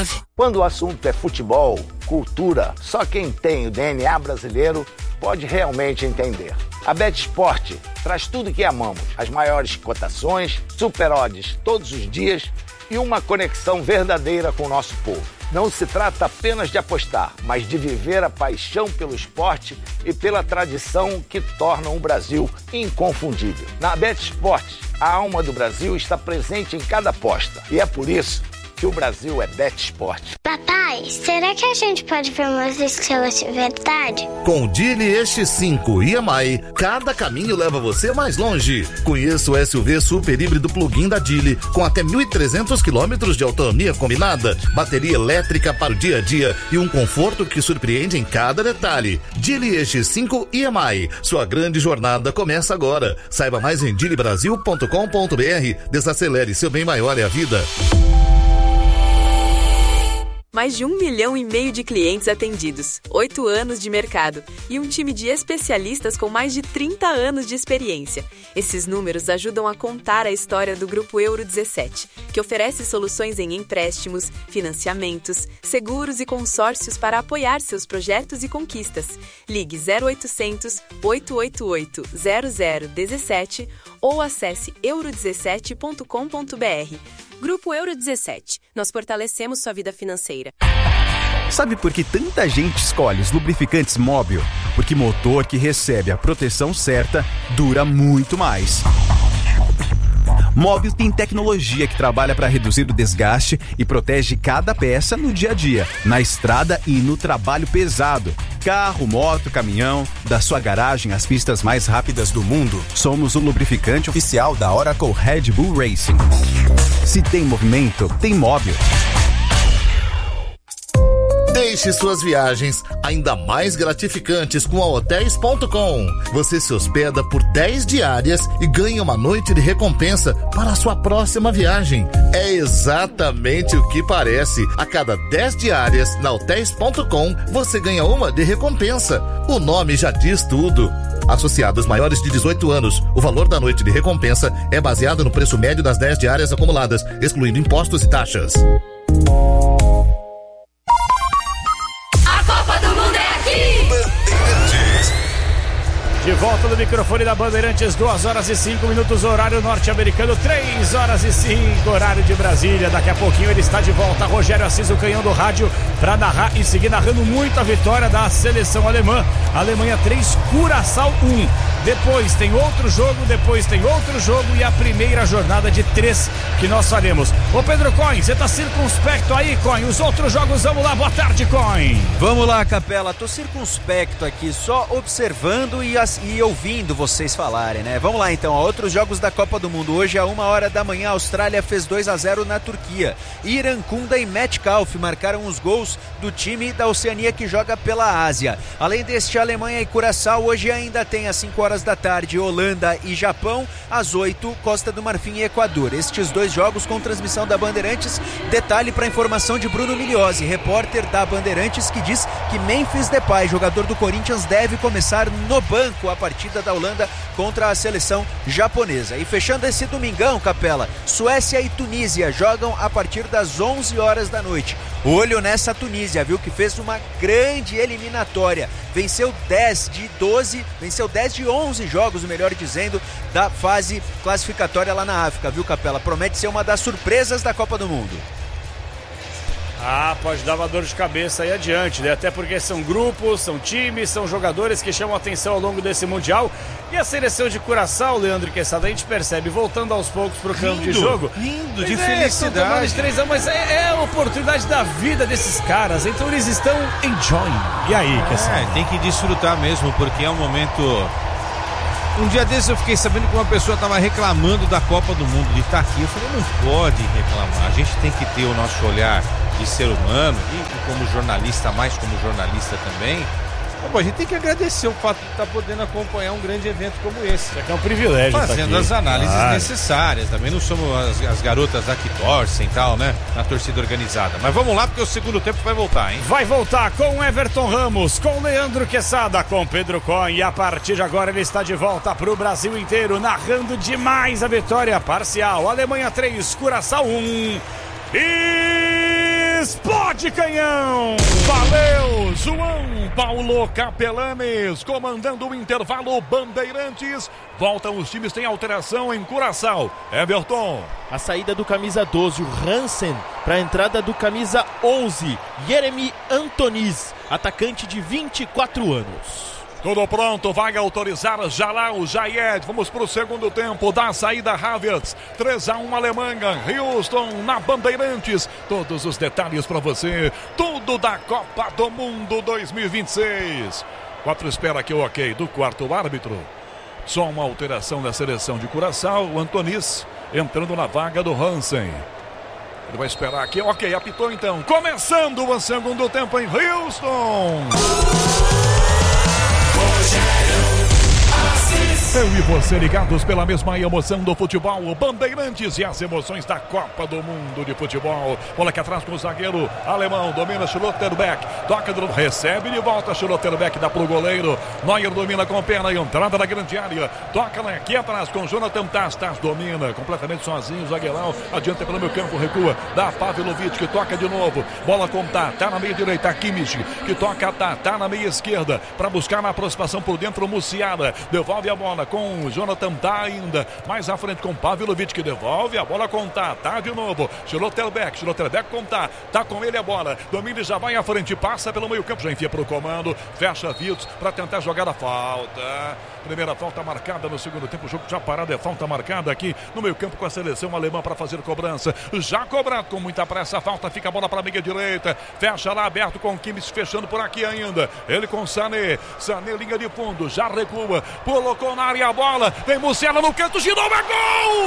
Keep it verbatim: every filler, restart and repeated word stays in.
nove. Quando o assunto é futebol, cultura, só quem tem o D N A brasileiro pode realmente entender. A BetSport traz tudo o que amamos, as maiores cotações, super odds todos os dias e uma conexão verdadeira com o nosso povo. Não se trata apenas de apostar, mas de viver a paixão pelo esporte e pela tradição que tornam o Brasil inconfundível. Na BetSport, a alma do Brasil está presente em cada aposta e é por isso que o Brasil é BetSport. Papai, será que a gente pode ver umas estrelas de verdade? Com o Geely E X cinco e M I, cada caminho leva você mais longe. Conheça o S U V super híbrido plug-in da Geely, com até mil e trezentos quilômetros de autonomia combinada, bateria elétrica para o dia a dia e um conforto que surpreende em cada detalhe. Geely E X cinco e M I, sua grande jornada começa agora. Saiba mais em geely brasil ponto com ponto b r. Desacelere, seu bem maior é a vida. Mais de um milhão e meio de clientes atendidos, oito anos de mercado e um time de especialistas com mais de trinta anos de experiência. Esses números ajudam a contar a história do Grupo Euro dezessete, que oferece soluções em empréstimos, financiamentos, seguros e consórcios para apoiar seus projetos e conquistas. Ligue zero oitocentos, oito oito oito, zero zero um sete ou acesse euro dezessete ponto com ponto b r. Grupo Euro dezessete. Nós fortalecemos sua vida financeira. Sabe por que tanta gente escolhe os lubrificantes Móbil? Porque motor que recebe a proteção certa dura muito mais. Móbil tem tecnologia que trabalha para reduzir o desgaste e protege cada peça no dia a dia, na estrada e no trabalho pesado. Carro, moto, caminhão, da sua garagem às pistas mais rápidas do mundo. Somos o lubrificante oficial da Oracle Red Bull Racing. Se tem movimento, tem Móbil. Deixe suas viagens ainda mais gratificantes com a hotéis ponto com. Você se hospeda por dez diárias e ganha uma noite de recompensa para a sua próxima viagem. É exatamente o que parece. A cada dez diárias na hotéis ponto com, você ganha uma de recompensa. O nome já diz tudo. Associados maiores de dezoito anos, o valor da noite de recompensa é baseado no preço médio das dez diárias acumuladas, excluindo impostos e taxas. De volta no microfone da Bandeirantes, duas horas e cinco minutos, horário norte-americano, três horas e cinco, horário de Brasília. Daqui a pouquinho ele está de volta, Rogério Assis, o canhão do rádio, para narrar e seguir narrando muito a vitória da seleção alemã. Alemanha três, Curaçao um. Depois tem outro jogo, depois tem outro jogo e a primeira jornada de três que nós faremos. Ô Pedro Coin, você tá circunspecto aí, Coin? Os outros jogos, vamos lá, boa tarde, Coin. Vamos lá, Capela, tô circunspecto aqui, só observando e, as, e ouvindo vocês falarem, né? Vamos lá então, ó, outros jogos da Copa do Mundo. Hoje, a uma hora da manhã, a Austrália fez dois a zero na Turquia. Irankunda e Metcalf marcaram os gols do time da Oceania que joga pela Ásia. Além deste, Alemanha e Curaçao, hoje ainda tem às cinco horas da tarde, Holanda e Japão, às oito, Costa do Marfim e Equador. Estes dois jogos com transmissão da Bandeirantes. Detalhe para informação de Bruno Migliozzi, repórter da Bandeirantes, que diz que Memphis Depay, jogador do Corinthians, deve começar no banco a partida da Holanda contra a seleção japonesa. E fechando esse domingão, Capela, Suécia e Tunísia jogam a partir das onze horas da noite. Olho nessa Tunísia, viu, que fez uma grande eliminatória. Venceu dez de doze, venceu dez de onze jogos, melhor dizendo, da fase classificatória lá na África, viu, Capela? Promete ser uma das surpresas da Copa do Mundo. Ah, pode dar uma dor de cabeça aí adiante, né? Até porque são grupos, são times, são jogadores que chamam atenção ao longo desse Mundial. E a seleção de Curaçao, Leandro Quesada, a gente percebe, voltando aos poucos pro campo de jogo. Lindo, de é, felicidade. De três anos, mas é, é a oportunidade da vida desses caras, então eles estão enjoying. E aí, Quesada? É, tem que desfrutar mesmo, porque é um momento... Um dia desses eu fiquei sabendo que uma pessoa estava reclamando da Copa do Mundo, de estar aqui. Eu falei, não pode reclamar, a gente tem que ter o nosso olhar de ser humano e, e como jornalista, mais como jornalista também. Bom, a gente tem que agradecer o fato de estar podendo acompanhar um grande evento como esse. Isso aqui é um privilégio. Fazendo as análises ah. necessárias. Também não somos as, as garotas lá que torcem e tal, né? Na torcida organizada. Mas vamos lá, porque o segundo tempo vai voltar, hein? Vai voltar com Everton Ramos, com Leandro Quesada, com Pedro Coin. E a partir de agora ele está de volta para o Brasil inteiro, narrando demais a vitória parcial. Alemanha três, Curaçao um. Esporte! de canhão. Valeu, João Paulo Capelanes, comandando o intervalo. Bandeirantes, voltam os times, tem alteração em Curaçao. Everton. A saída do camisa doze, o Hansen, para a entrada do camisa onze, Jeremy Antonis, atacante de vinte e quatro anos. Tudo pronto, vai autorizar Jalal Jayed. Vamos para o segundo tempo da saída Havertz. três a um Alemanha, Houston na Bandeirantes. Todos os detalhes para você, tudo da Copa do Mundo dois mil e vinte e seis. Quatro espera aqui o ok do quarto árbitro. Só uma alteração da seleção de Curaçao, o Antonis entrando na vaga do Hansen. Ele vai esperar aqui, ok, apitou então. Começando o segundo tempo em Houston. Eu e você ligados pela mesma emoção do futebol, o Bandeirantes e as emoções da Copa do Mundo de Futebol. Bola aqui atrás com o zagueiro alemão, domina Schlotterbeck, toca, recebe de volta Schlotterbeck, dá pro goleiro, Neuer domina com perna e entrada na grande área, toca aqui atrás com Jonathan Taz, Taz domina completamente sozinho, zagueirão, adianta pelo meio campo, recua, dá Pavlovic, que toca de novo, bola com Tá, tá na meia direita, Kimmich, que toca, tá, tá na meia esquerda, para buscar na aproximação por dentro, Musiala, devolve a bola com Jonathan Tá ainda, mais à frente com Pavlovic, que devolve a bola com Tá, Tá de novo, Schlotterbeck, Schlotterbeck com Tá, Tá com ele a bola, domina e já vai à frente, passa pelo meio campo, já enfia para o comando, fecha Wirtz para tentar jogar a falta, primeira falta marcada no segundo tempo, o jogo já parado, é falta marcada aqui no meio campo com a seleção alemã para fazer cobrança, já cobrado com muita pressa, a falta, fica a bola para a meia direita, fecha lá aberto com o Kimmich fechando por aqui ainda, ele com Sané, Sané linha de fundo, já recua, colocou na área a bola, vem Musiala no canto, girou, é gol!